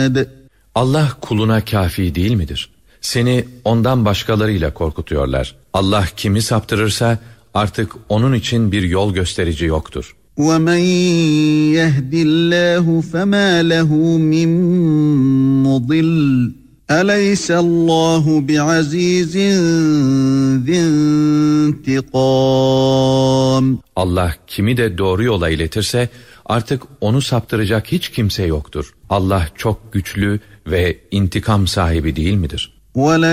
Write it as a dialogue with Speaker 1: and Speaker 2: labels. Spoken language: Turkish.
Speaker 1: عِبَادٍ
Speaker 2: Allah kuluna kafi değil midir? Seni ondan başkalarıyla korkutuyorlar. Allah kimi saptırırsa artık onun için bir yol gösterici yoktur.
Speaker 1: وَمَنْ يَهْدِ اللّٰهُ فَمَا لَهُ مِنْ مُضِلٍّ أَلَيْسَ اللّٰهُ بِعَز۪يزٍ ذِي انْتِقَامٍ
Speaker 2: Allah kimi de doğru yola iletirse artık onu saptıracak hiç kimse yoktur. Allah çok güçlü ve intikam sahibi değil midir?